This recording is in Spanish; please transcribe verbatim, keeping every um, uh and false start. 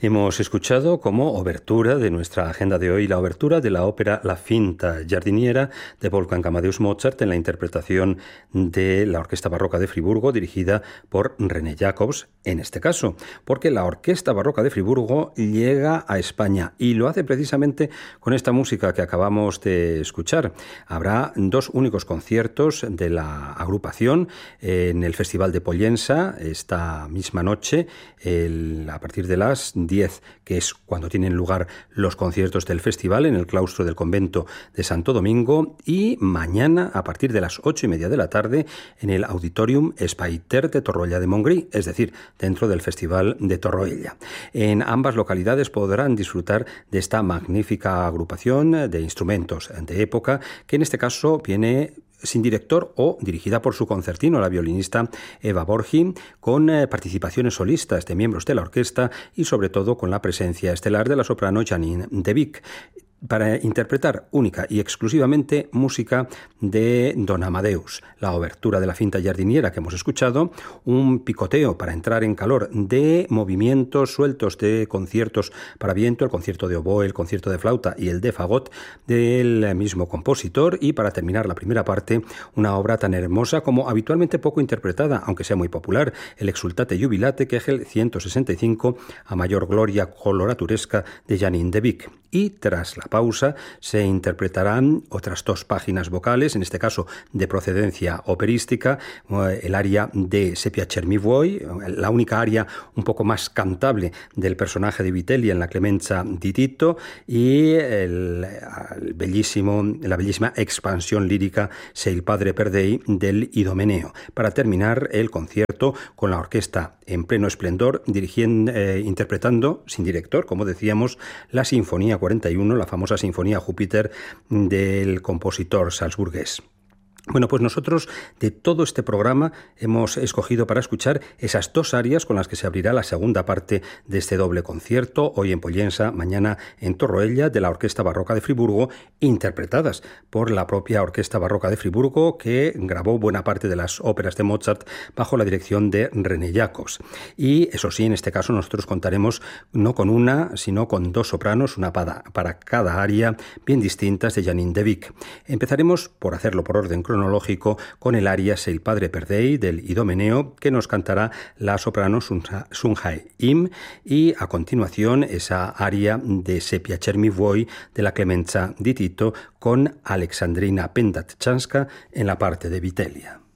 Hemos escuchado como obertura de nuestra agenda de hoy la obertura de la ópera La Finta Giardiniera de Wolfgang Amadeus Mozart en la interpretación de la Orquesta Barroca de Friburgo dirigida por René Jacobs, en este caso, porque la Orquesta Barroca de Friburgo llega a España y lo hace precisamente con esta música que acabamos de escuchar. Habrá dos únicos conciertos de la agrupación en el Festival de Pollensa esta misma noche, el, a partir de las diez, que es cuando tienen lugar los conciertos del festival en el claustro del convento de Santo Domingo, y mañana a partir de las ocho y media de la tarde en el Auditorium Espaiter de Torroella de Montgrí, es decir, dentro del Festival de Torroella. En ambas localidades podrán disfrutar de esta magnífica agrupación de instrumentos de época, que en este caso viene sin director o dirigida por su concertino, la violinista Eva Borghi, con eh, participaciones solistas de miembros de la orquesta y sobre todo con la presencia estelar de la soprano Janine de Vic, para interpretar única y exclusivamente música de Don Amadeus, la obertura de la Finta Giardiniera que hemos escuchado, un picoteo para entrar en calor de movimientos sueltos de conciertos para viento, el concierto de oboe, el concierto de flauta y el de fagot del mismo compositor, y para terminar la primera parte, una obra tan hermosa como habitualmente poco interpretada, aunque sea muy popular, el Exultate Jubilate, Kegel ciento sesenta y cinco, a mayor gloria coloraturesca de Janine de Vic. Y tras la pausa se interpretarán otras dos páginas vocales, en este caso de procedencia operística, el aria de Se piacer mi vuoi, la única aria un poco más cantable del personaje de Vitelli en la Clemenza di Tito, y el, el bellísimo, la bellísima expansión lírica Se il padre perdei del Idomeneo, para terminar el concierto con la orquesta en pleno esplendor, dirigiendo, eh, interpretando, sin director, como decíamos, la Sinfonía cuarenta y uno, la famosa Sinfonía Júpiter del compositor salzburgués. Bueno, pues nosotros de todo este programa hemos escogido para escuchar esas dos arias con las que se abrirá la segunda parte de este doble concierto, hoy en Pollensa, mañana en Torroella, de la Orquesta Barroca de Friburgo, interpretadas por la propia Orquesta Barroca de Friburgo, que grabó buena parte de las óperas de Mozart bajo la dirección de René Jacobs. Y eso sí, en este caso nosotros contaremos no con una, sino con dos sopranos, una para, para cada aria, bien distintas, de Janine de Vic. Empezaremos por hacerlo por orden cronológico con el aria Se il padre perdei del Idomeneo, que nos cantará la soprano Sunhae Im, y a continuación esa aria de Se piacer mi vuoi de la Clemenza di Tito con Alexandrina Pendatchanska en la parte de Vitellia.